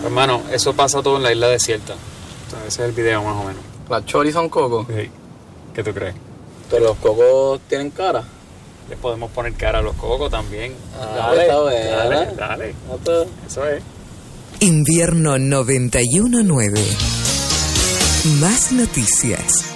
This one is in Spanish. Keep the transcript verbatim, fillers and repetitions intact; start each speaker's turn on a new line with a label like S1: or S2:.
S1: Hermano, eso pasa todo en la isla desierta. Entonces, ese es el video más o menos.
S2: ¿Las choris son cocos?
S1: Sí. ¿Qué tú crees?
S2: Pero los cocos tienen cara.
S1: Le podemos poner cara a los cocos también.
S2: Ah,
S1: dale,
S2: está bien,
S1: dale,
S2: dale.
S1: dale.
S2: Ah, pues.
S1: Eso es.
S3: Invierno noventa y uno nueve. Más noticias.